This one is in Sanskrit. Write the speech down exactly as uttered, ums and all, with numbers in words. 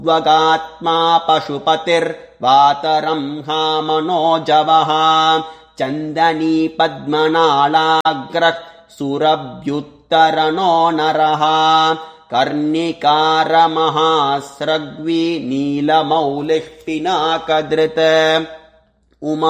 द्वगात्मा पशुपतिर्वातरंहा मनोजवः चन्दनी पद्मनालाग्रः सुरभ्युत्तरणो नरः कर्णिकारमहास्रग्वी नीलमौलिः पिनाकधृत् उमा